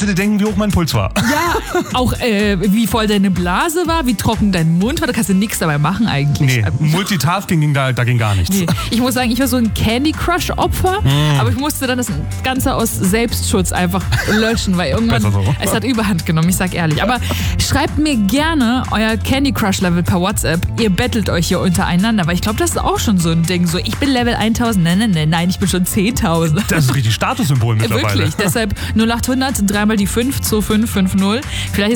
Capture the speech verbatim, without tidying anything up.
du dir denken, wie hoch mein Puls war. Ja, auch äh, wie voll deine Blase war, wie trocken dein Mund war. Da kannst du nichts dabei machen eigentlich. Nee, Multitasking ging da, da ging gar nichts. Nee. Ich muss sagen, ich war so ein Candy Crush Opfer, mm. aber ich musste dann das Ganze aus Selbstschutz einfach löschen, weil irgendwann so. es hat Überhand genommen, ich sag ehrlich. Aber schreibt mir gerne euer Candy Crush Level per WhatsApp. Ihr bettelt euch hier untereinander, weil ich glaube, das ist auch schon so ein Ding. So, ich bin Level tausend, nein, nein, nein, nein, ich bin schon zehntausend. Das ist richtig Statussymbol mittlerweile. Wirklich, deshalb null acht hundert, dreimal die fünf, zwei fünf fünf null. Vielleicht